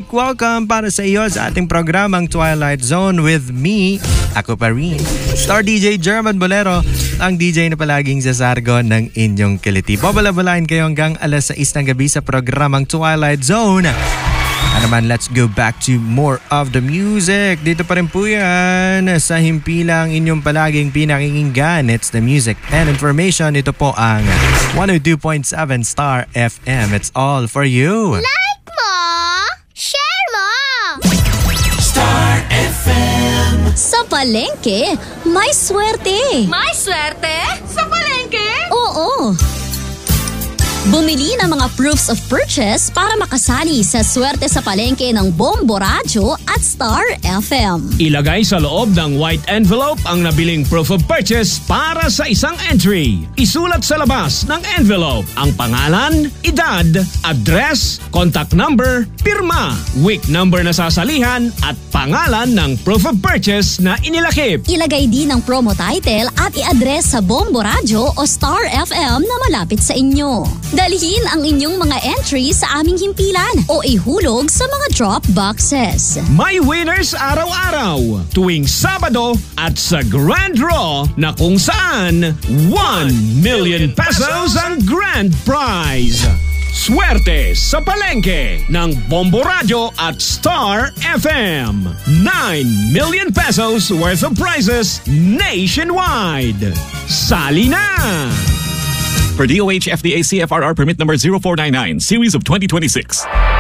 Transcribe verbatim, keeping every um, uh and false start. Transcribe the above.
Welcome para sa iyo sa ating programang Twilight Zone with me, ako pa rin, Star D J German Bolero, ang D J na palaging sasargo ng inyong kiliti. Babala-balain kayo hanggang alas sais ng gabi sa programang Twilight Zone. Ano naman, let's go back to more of the music. Dito pa rin po yan sa himpilang inyong palaging pinakinggan. It's the music and information. Ito po ang one oh two point seven Star F M. It's all for you. Like mo! Share mo! Star F M. Sa palengke, may swerte. May swerte? Sa palengke? Oo. Bumili ng mga proofs of purchase para makasali sa swerte sa palengke ng Bombo Radio at Star F M. Ilagay sa loob ng white envelope ang nabiling proof of purchase para sa isang entry. Isulat sa labas ng envelope ang pangalan, edad, address, contact number, pirma, week number na sasalihan at pangalan ng proof of purchase na inilakip. Ilagay din ang promo title at i-address sa Bombo Radio o Star F M na malapit sa inyo. Dalhin ang inyong mga entry sa aming himpilan o ihulog sa mga drop boxes. May winners araw-araw tuwing Sabado at sa Grand Draw na kung saan one million pesos ang grand prize. Swerte sa palengke ng Bombo Radio at Star F M. nine million pesos worth of prizes nationwide. Sali na! Per D O H F D A C F R R permit number zero four nine nine, series of twenty twenty-six.